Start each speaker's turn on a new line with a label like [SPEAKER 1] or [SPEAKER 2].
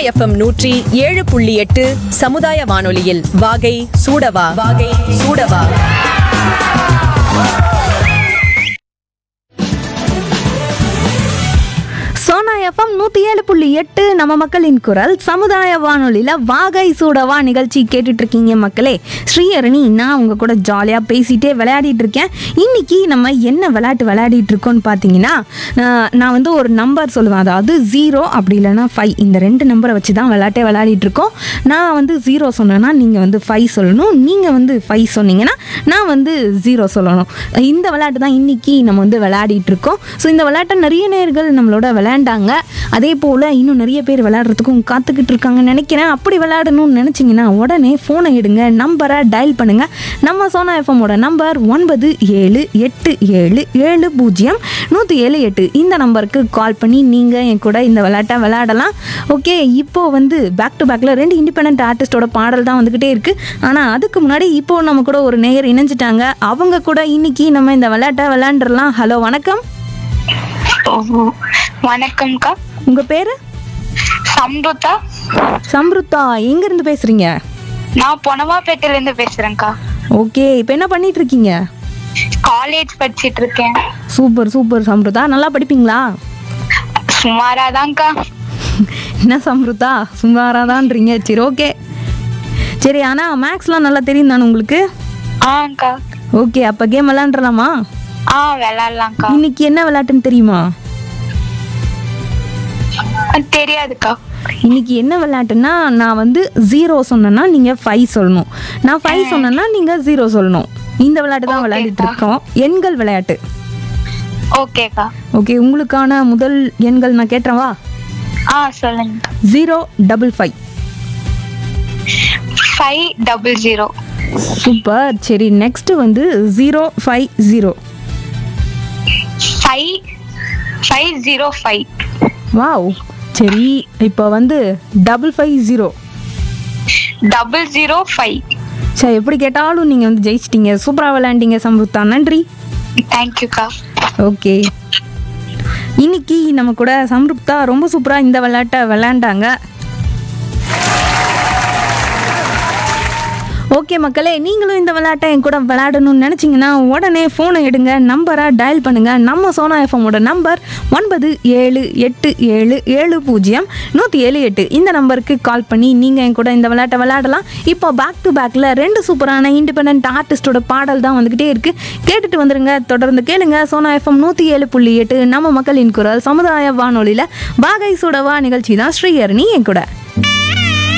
[SPEAKER 1] FM 107.8 சமுதாய வானொலியில் வாகை சூடவா வாகை சூடவா.
[SPEAKER 2] சோனா எஃப்எம் 107.8 நம்ம மக்களின் குரல் சமுதாய வானொலியில் வாகை சூடவா நிகழ்ச்சி கேட்டுட்டு இருக்கீங்க மக்களே. ஸ்ரீஹரணி நான் உங்க கூட ஜாலியாக பேசிட்டே விளையாடிட்டு இருக்கேன். இன்னைக்கு நம்ம என்ன விளையாட்டு விளையாடிட்டு இருக்கோம்னு பார்த்தீங்கன்னா, நான் வந்து ஒரு நம்பர் சொல்லுவேன், அதாவது 0 அப்படி இல்லைன்னா 5, இந்த 2 நம்பரை வச்சு தான் விளையாட்டே விளையாடிட்டு இருக்கோம். நான் வந்து 0 சொன்னேன்னா நீங்கள் வந்து 5 சொல்லணும், நீங்கள் வந்து 5 சொன்னீங்கன்னா நான் வந்து 0 சொல்லணும். இந்த விளையாட்டு தான் இன்னைக்கு நம்ம வந்து விளையாடிட்டு இருக்கோம். ஸோ இந்த விளையாட்டை நிறைய நேர்கள் நம்மளோட விளையாண்டாங்க. அதே போல் இன்னும் நிறைய பேர் விளையாடுறதுக்கும் காத்துக்கிட்டு இருக்காங்கன்னு நினைக்கிறேன். அப்படி விளையாடணும்னு நினச்சிங்கன்னா உடனே ஃபோனை எடுங்க, நம்பரை டயல் பண்ணுங்கள். நம்ம சோனா எஃப்எம்மோட நம்பர் 9787070178. இந்த நம்பருக்கு கால் பண்ணி நீங்கள் என் கூட இந்த விளையாட்டை விளையாடலாம். ஓகே, இப்போது வந்து பேக் டு பேக்கில் 2 இண்டிபெண்டன்ட் ஆர்டிஸ்டோட பாடல் தான் வந்துக்கிட்டே இருக்குது. ஆனால் அதுக்கு முன்னாடி இப்போது நம்ம கூட ஒரு நேயர் இணைஞ்சிட்டாங்க. அவங்க கூட இன்னைக்கு நம்ம இந்த விளையாட்டை விளையாண்டுடலாம். ஹலோ, வணக்கம்.
[SPEAKER 3] வணக்கம்க்கா.
[SPEAKER 2] உங்க பேரு?
[SPEAKER 3] சம்ருதா.
[SPEAKER 2] சம்ருதா, எங்க இருந்து பேசுறீங்க?
[SPEAKER 3] நான் பொனவாப்பேட்டையில இருந்து பேசுறேன்க்கா.
[SPEAKER 2] ஓகே, இப்போ என்ன பண்ணிட்டு இருக்கீங்க?
[SPEAKER 3] காலேஜ் படிச்சிட்டு இருக்கேன்.
[SPEAKER 2] சூப்பர் சூப்பர் சம்ருதா, நல்லா படிப்பீங்களா?
[SPEAKER 3] சுமாராதான்க்கா.
[SPEAKER 2] என்ன சம்ருதா சுமாராதான்றீங்க? சரி, ஓகே சரி. ஆனா மேக்ஸ்லாம் நல்லா தெரியும் தானே உங்களுக்கு?
[SPEAKER 3] ஆங்க்கா.
[SPEAKER 2] ஓகே, அப்ப கேம் விளையாண்டுலாமா?
[SPEAKER 3] விளையாடலாம்க்கா.
[SPEAKER 2] இன்னைக்கு என்ன விளையாட்டுன்னு தெரியுமா?
[SPEAKER 3] தெரியாதுக்கா.
[SPEAKER 2] இன்னைக்கு என்ன விளையாட்டுன்னா, நான் வந்து 0 சொன்னேன்னா நீங்க 5 சொல்லணும், நான் 5 சொன்னேன்னா நீங்க 0 சொல்லணும். இந்த விளையாட்டு தான் விளையாடிட்டு இருக்கோம், எண்கள் விளையாட்டு.
[SPEAKER 3] ஓகேக்கா.
[SPEAKER 2] ஓகே, உங்களுக்கான முதல் எண்கள் நான் கேட்டுறவா?
[SPEAKER 3] சொல்லுங்க.
[SPEAKER 2] 055.
[SPEAKER 3] 500.
[SPEAKER 2] சூப்பர். சரி, நெக்ஸ்ட் வந்து 050.
[SPEAKER 3] 505.
[SPEAKER 2] வாவ். சரி, இப்போ வந்து 550.
[SPEAKER 3] 005.
[SPEAKER 2] சரி, எப்படி கேட்டாலும் நீங்கள் வந்து ஜெயிச்சிட்டீங்க. சூப்பராக விளையாண்டீங்க சம்ருதா, நன்றி.
[SPEAKER 3] தேங்க்யூக்கா.
[SPEAKER 2] ஓகே, இன்னைக்கு நம்ம கூட சம்ருதா ரொம்ப சூப்பராக இந்த விளையாட்டை விளையாண்டாங்க. ஓகே மக்களே, நீங்களும் இந்த விளையாட்டை என் கூட விளையாடணும்னு நினச்சிங்கன்னா உடனே ஃபோனை எடுங்க, நம்பரை டயல் பண்ணுங்கள். நம்ம சோனா எஃப்எம்மோட நம்பர் 9787070178. இந்த நம்பருக்கு கால் பண்ணி நீங்கள் என் கூட இந்த விளையாட்டை விளையாடலாம். இப்போ பேக் டு பேக்கில் 2 சூப்பரான இண்டிபெண்டன்ட் ஆர்டிஸ்டோட பாடல் தான் வந்துக்கிட்டே இருக்குது. கேட்டுட்டு வந்துருங்க, தொடர்ந்து கேளுங்க. சோனா எஃப்எம் 107.8 நம்ம மக்களின் குரல் சமுதாய வானொலியில் வாகை சூடவா நிகழ்ச்சி தான். ஸ்ரீஹரணி என் கூட.